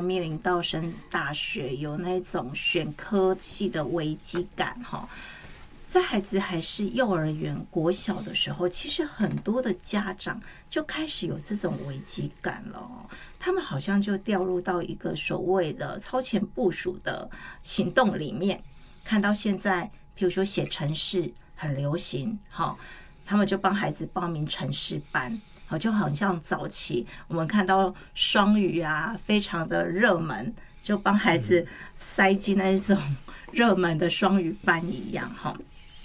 面临到升大学，有那种选科系的危机感哈。在孩子还是幼儿园、国小的时候，其实很多的家长就开始有这种危机感了。他们好像就掉入到一个所谓的超前部署的行动里面。看到现在，譬如说写程式很流行，他们就帮孩子报名程式班，就好像早期我们看到双语啊，非常的热门，就帮孩子塞进那种热门的双语班一样哈。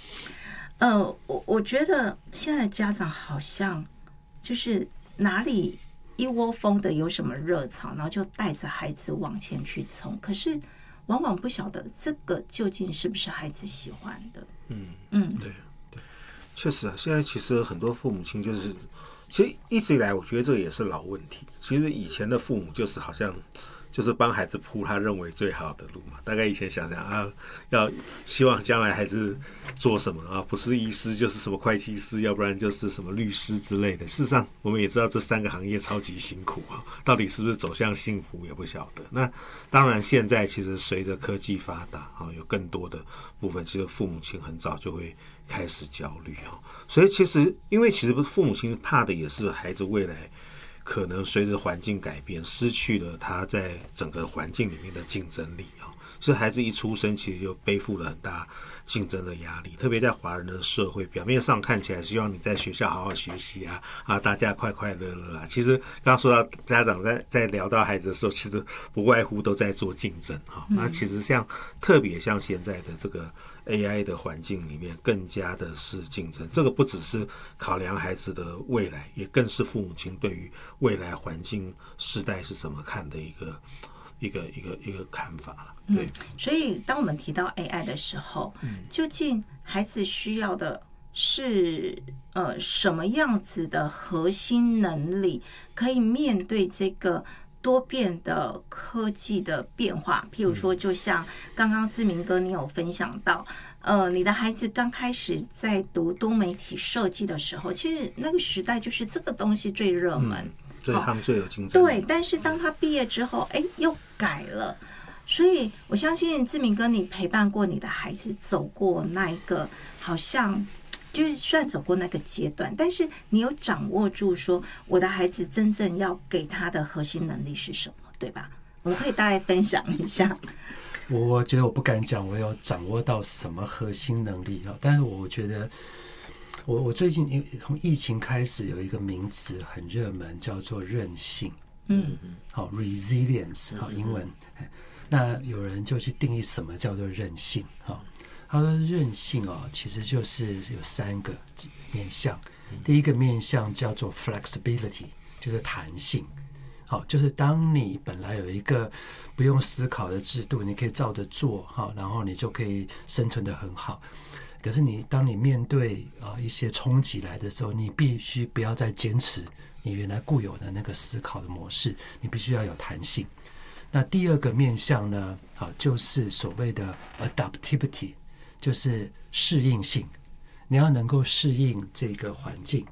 我觉得现在家长好像就是哪里一窝蜂的有什么热潮，然后就带着孩子往前去冲，可是往往不晓得这个究竟是不是孩子喜欢的。 对，确实啊，现在其实很多父母亲就是，其实一直以来我觉得这也是老问题。其实以前的父母就是好像就是帮孩子铺他认为最好的路嘛。大概以前想想啊，要希望将来孩子做什么啊，不是医师就是什么会计师，要不然就是什么律师之类的。事实上，我们也知道这三个行业超级辛苦啊，到底是不是走向幸福也不晓得。那当然，现在其实随着科技发达啊，有更多的部分，其实父母亲很早就会开始焦虑啊。所以其实，因为其实父母亲怕的也是孩子未来可能随着环境改变，失去了他在整个环境里面的竞争力啊。所以孩子一出生，其实就背负了很大竞争的压力，特别在华人的社会，表面上看起来希望你在学校好好学习啊，大家快快乐乐啊。其实刚刚说到家长在聊到孩子的时候，其实不外乎都在做竞争哈。那其实特别像现在的这个 AI 的环境里面，更加的是竞争。这个不只是考量孩子的未来，也更是父母亲对于未来环境世代是怎么看的一个看法了。对， 所以当我们提到 AI 的时候，究竟孩子需要的是什么样子的核心能力，可以面对这个多变的科技的变化？譬如说，就像刚刚志明哥你有分享到，你的孩子刚开始在读多媒体设计的时候，其实那个时代就是这个东西最热门。 最夯最有竞争力。 对，但是当他毕业之后，又改了。所以我相信志明哥，你陪伴过你的孩子走过那一个，好像就是虽然走过那个阶段，但是你有掌握住说我的孩子真正要给他的核心能力是什么，对吧？我们可以大概分享一下。 我觉得我不敢讲我有掌握到什么核心能力，但是我觉得我最近从疫情开始有一个名词很热门，叫做韧性。resilience 英文。那有人就去定义什么叫做韧性。他说韧性其实就是有三个面向。第一个面向叫做 flexibility， 就是弹性。就是当你本来有一个不用思考的制度，你可以照着做，然后你就可以生存得很好。可是当你面对一些冲击来的时候，你必须不要再坚持你原来固有的那个思考的模式，你必须要有弹性。那第二个面向呢，就是所谓的 adaptivity， 就是适应性，你要能够适应这个环境。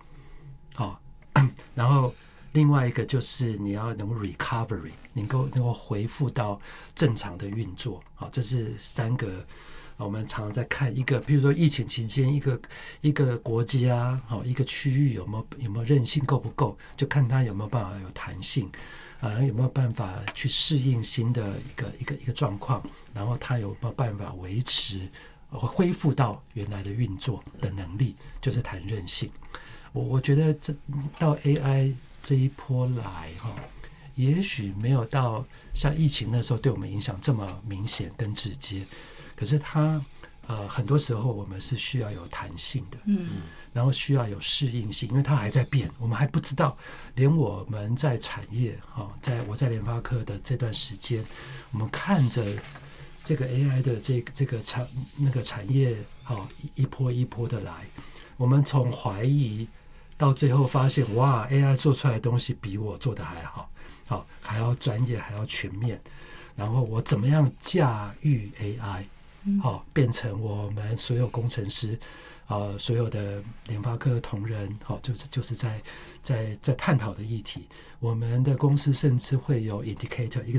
然后另外一个就是你要能够 recovery， 能够恢复到正常的运作。这是三个我们常常在看一个，比如说疫情期间一个国家一个区域有没有韧性够不够，就看它有没有办法有弹性，有没有办法去适应新的一个状况，然后它有没有办法维持恢复到原来的运作的能力，就是谈韧性。我觉得到 AI 这一波来也许没有到像疫情那时候对我们影响这么明显跟直接，可是它很多时候我们是需要有弹性的，然后需要有适应性，因为它还在变，我们还不知道，连我们在产业我在联发科的这段时间，我们看着这个 AI 的这个产业一波一波的来，我们从怀疑到最后发现，哇 ，AI 做出来的东西比我做的还好，还要专业，还要全面。然后我怎么样驾驭 AI，变成我们所有工程师，所有的联发科的同仁，就是在探讨的议题。我们的公司甚至会有 indicator， 一个